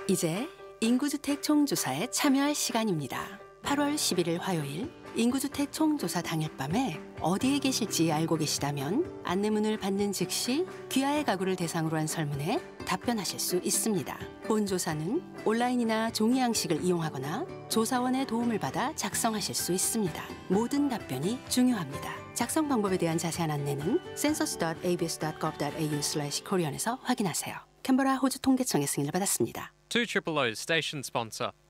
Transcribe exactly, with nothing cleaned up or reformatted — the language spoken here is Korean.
이제 인구주택 총조사에 참여할 시간입니다. 팔월 십일일 화요일 인구주택 총조사 당일 밤에 어디에 계실지 알고 계시다면 안내문을 받는 즉시 귀하의 가구를 대상으로 한 설문에 답변하실 수 있습니다. 본 조사는 온라인이나 종이 양식을 이용하거나 조사원의 도움을 받아 작성하실 수 있습니다. 모든 답변이 중요합니다. 작성 방법에 대한 자세한 안내는 census 닷 에이비에스 닷 gov 닷 에이유 슬래시 코리언에서 확인하세요. 캔버라 호주 통계청의 승인을 받았습니다. two triple O station sponsor.